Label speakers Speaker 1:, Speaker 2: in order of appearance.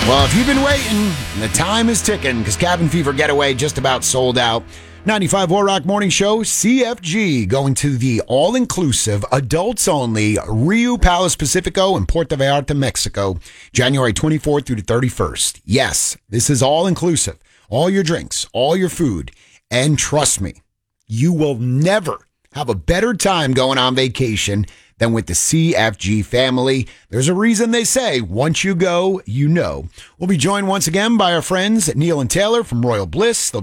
Speaker 1: Well, if you've been waiting, the time is ticking because Cabin Fever Getaway just about sold out. 95 War Rock Morning Show, CFG, going to the all-inclusive, adults-only Rio Palace Pacifico in Puerto Vallarta, Mexico, January 24th through the 31st. Yes, this is all-inclusive. All your drinks, all your food. And trust me, you will never have a better time going on vacation than with the CFG family. There's a reason they say, once you go, you know. We'll be joined once again by our friends Neil and Taylor from Royal Bliss. They'll